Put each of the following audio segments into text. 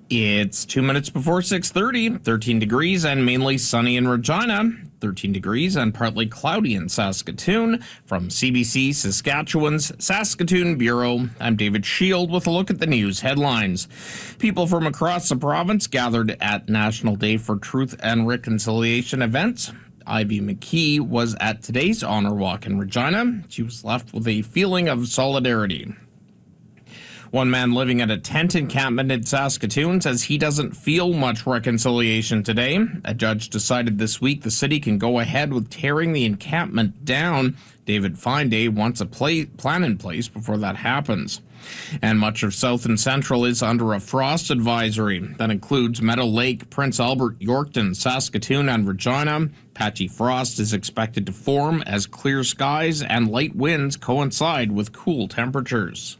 It's 2 minutes before 6:30, 13 degrees and mainly sunny in Regina, 13 degrees and partly cloudy in Saskatoon. From CBC Saskatchewan's Saskatoon Bureau, I'm David Shield with a look at the news headlines. People from across the province gathered at National Day for Truth and Reconciliation events. Ivy McKee was at today's Honor Walk in Regina. She was left with a feeling of solidarity. One man living at a tent encampment in Saskatoon says he doesn't feel much reconciliation today. A judge decided this week the city can go ahead with tearing the encampment down. David Finday wants a plan in place before that happens. And much of South and Central is under a frost advisory. That includes Meadow Lake, Prince Albert, Yorkton, Saskatoon, and Regina. Patchy frost is expected to form as clear skies and light winds coincide with cool temperatures.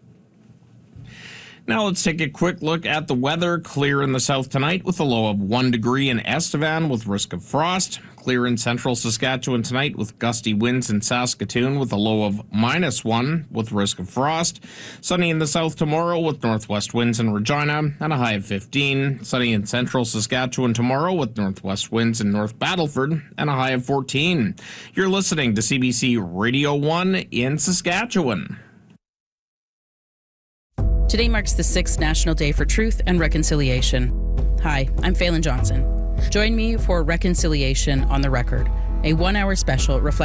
Now let's take a quick look at the weather. Clear in the south tonight with a low of 1 degree in Estevan with risk of frost. Clear in central Saskatchewan tonight with gusty winds in Saskatoon with a low of -1 with risk of frost. Sunny in the south tomorrow with northwest winds in Regina and a high of 15. Sunny in central Saskatchewan tomorrow with northwest winds in North Battleford and a high of 14. You're listening to CBC Radio 1 in Saskatchewan. Today marks the 6th National Day for Truth and Reconciliation. Hi, I'm Phelan Johnson. Join me for Reconciliation on the Record, a one-hour special reflecting